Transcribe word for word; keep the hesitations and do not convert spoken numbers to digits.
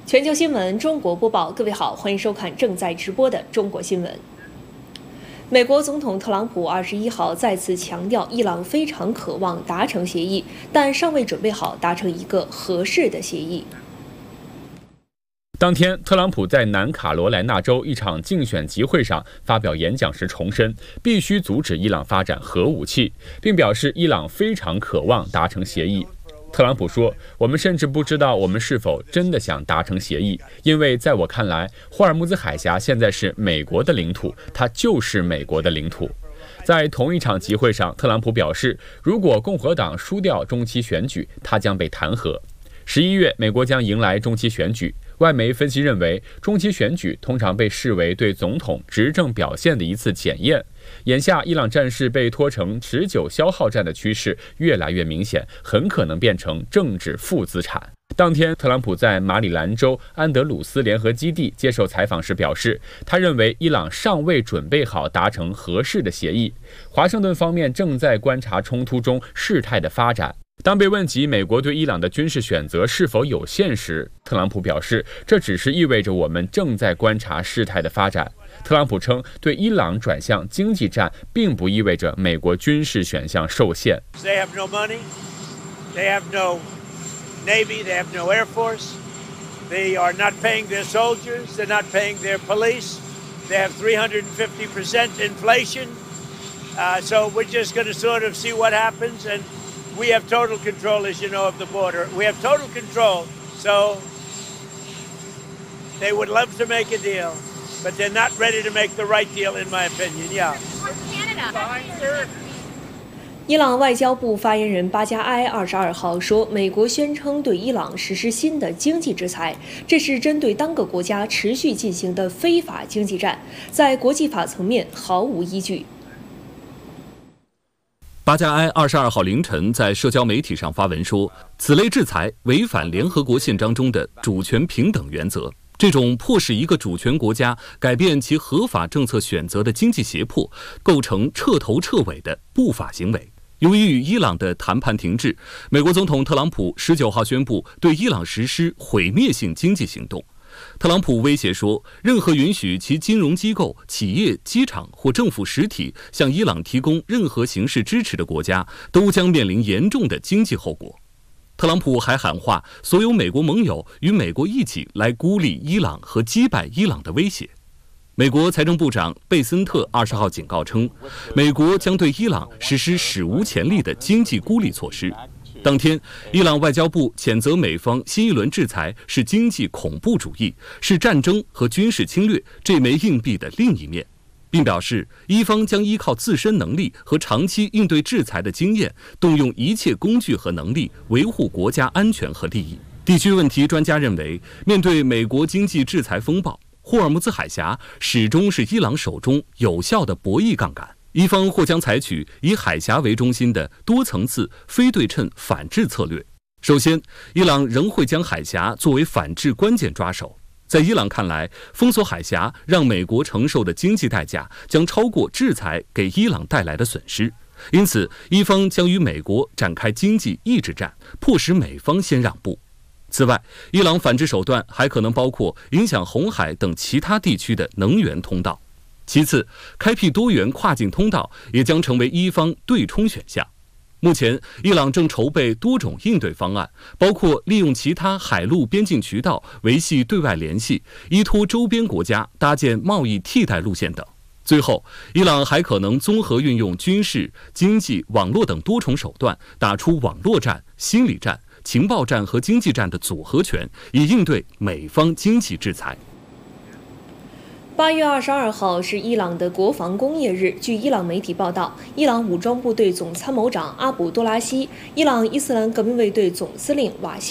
全球新闻中国播报，各位好，欢迎收看正在直播的中国新闻。美国总统特朗普二十一号再次强调，伊朗非常渴望达成协议，但尚未准备好达成一个合适的协议。 当天，特朗普在南卡罗来纳州一场竞选集会上发表演讲时重申，必须阻止伊朗发展核武器，并表示伊朗非常渴望达成协议。特朗普说：“我们甚至不知道我们是否真的想达成协议，因为在我看来，霍尔木兹海峡现在是美国的领土，它就是美国的领土。”在同一场集会上，特朗普表示，如果共和党输掉中期选举，他将被弹劾。十一月，美国将迎来中期选举。外媒分析认为，中期选举通常被视为对总统执政表现的一次检验。眼下，伊朗战事被拖成持久消耗战的趋势越来越明显，很可能变成政治负资产。当天，特朗普在马里兰州安德鲁斯联合基地接受采访时表示，他认为伊朗尚未准备好达成合适的协议。华盛顿方面正在观察冲突中事态的发展。当被问及美国对伊朗的军事选择是否有限时，特朗普表示，这只是意味着我们正在观察事态的发展。特朗普称，对伊朗转向经济战并不意味着美国军事选项受限。 They have no money, they have no navy, they have no air force, they are not paying their soldiers, they're not paying their police, they have three hundred fifty percent inflation, uh, so we're just going to sort of see what happens, and we have total control, as you know, of the border. We have total control, so they would love to make a deal, but they're not ready to make the right deal, in my opinion. Yeah. 伊朗外交部发言人巴加埃二十二号说，美国宣称对伊朗实施新的经济制裁，这是针对单个国家持续进行的非法经济战，在国际法层面毫无依据。 巴加埃二十二号凌晨在社交媒体上发文说，此类制裁违反联合国宪章中的主权平等原则。这种迫使一个主权国家改变其合法政策选择的经济胁迫，构成彻头彻尾的不法行为。由于与伊朗的谈判停滞，美国总统特朗普十九号宣布对伊朗实施毁灭性经济行动。特朗普威胁说，任何允许其金融机构、企业、机场或政府实体向伊朗提供任何形式支持的国家，都将面临严重的经济后果。特朗普还喊话所有美国盟友与美国一起来孤立伊朗和击败伊朗的威胁。美国财政部长贝森特二十号警告称，美国将对伊朗实施史无前例的经济孤立措施。当天，伊朗外交部谴责美方新一轮制裁是经济恐怖主义，是战争和军事侵略这枚硬币的另一面，并表示伊方将依靠自身能力和长期应对制裁的经验，动用一切工具和能力维护国家安全和利益。地区问题专家认为，面对美国经济制裁风暴，霍尔木兹海峡始终是伊朗手中有效的博弈杠杆。伊方或将采取以海峡为中心的多层次非对称反制策略。首先，伊朗仍会将海峡作为反制关键抓手。在伊朗看来，封锁海峡让美国承受的经济代价将超过制裁给伊朗带来的损失，因此伊方将与美国展开经济抑制战，迫使美方先让步。此外，伊朗反制手段还可能包括影响红海等其他地区的能源通道。其次，开辟多元跨境通道也将成为伊方对冲选项。目前，伊朗正筹备多种应对方案，包括利用其他海陆边境渠道维系对外联系，依托周边国家搭建贸易替代路线等。最后，伊朗还可能综合运用军事、经济、网络等多重手段，打出网络战、心理战、情报战和经济战的组合拳，以应对美方经济制裁。 八月二十二号是伊朗的国防工业日。据伊朗媒体报道，伊朗武装部队总参谋长阿卜多拉希、伊朗伊斯兰革命卫队总司令瓦西